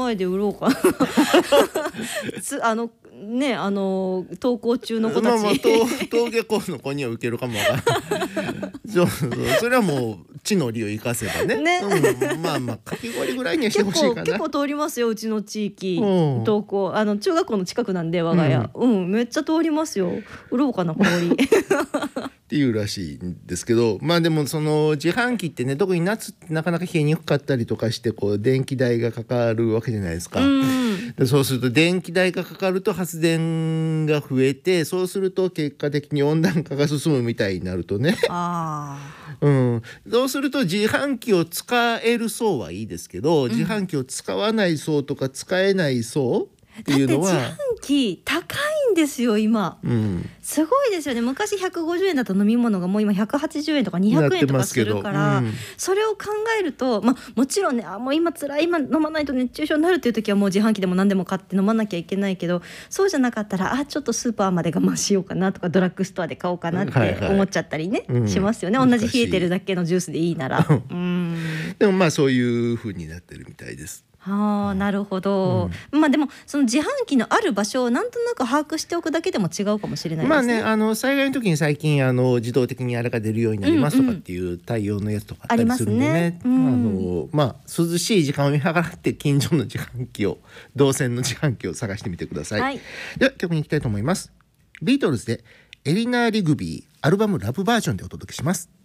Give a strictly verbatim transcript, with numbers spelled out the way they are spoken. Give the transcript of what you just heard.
前で売ろうかなつあのねあの登校中の子たち、まあまあ、 登下校の子には受けるかもわからないそうそうそれはもう地の利を生かせばねね、うん、まあまあかき氷ぐらいにはしてほしいかな。 結構通りますようちの地域登校あの中学校の近くなんで我が家、うん、うん、めっちゃ通りますよ。売ろうかな氷っていうらしいんですけど、まあでもその自販機ってね特に夏ってなかなか冷えにくかったりとかしてこう電気代がかかるわけじゃないですか。でそうすると電気代がかかると発電が増えてそうすると結果的に温暖化が進むみたいになるとねあ、うん、そうすると自販機を使える層はいいですけど、うん、自販機を使わない層とか使えない層っていうのはだって自販機高いんですよ今、うん、すごいですよね。昔ひゃくごじゅうえんだった飲み物がもう今ひゃくはちじゅうえんとかにひゃくえんとかするから、うん、それを考えると、まあ、もちろんねあもう今辛い今飲まないと熱中症になるっていう時はもう自販機でも何でも買って飲まなきゃいけないけどそうじゃなかったらあちょっとスーパーまで我慢しようかなとかドラッグストアで買おうかなって思っちゃったりね、はいはい、しますよね、うん、同じ冷えてるだけのジュースでいいならうんでもまあそういう風になってるみたいです。 はあ、なるほど、うん、まあでもその自販機のある場所をなんとなく把握しておくだけでも違うかもしれないですね。 まあねあの災害の時に最近あの自動的にあれが出るようになりますとかっていう対応のやつとかあったりするんでね、あのまあ涼しい時間を見計らって近所の自販機を動線の自販機を探してみてください、はい、では曲に行きたいと思います。ビートルズでエリナー・リグビーアルバムラブバージョンでお届けします。